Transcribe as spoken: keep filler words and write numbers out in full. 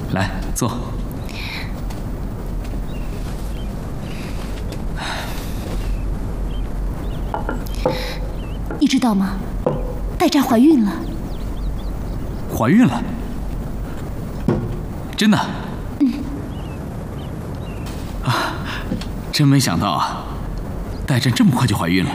来坐。 你知道吗？代战怀孕了。 怀孕了？真的？ 嗯。 啊，真没想到啊，代战这么快就怀孕了。